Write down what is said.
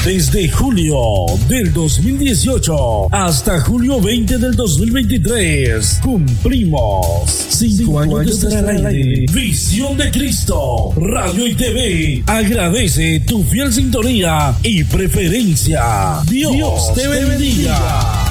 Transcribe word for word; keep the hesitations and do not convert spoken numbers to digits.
Desde julio del dos mil dieciocho hasta julio veinte del dos mil veintitrés, cumplimos cinco años de estar al aire. Visión de Cristo, Radio y T V, agradece tu fiel sintonía y preferencia. Dios, Dios te bendiga. bendiga.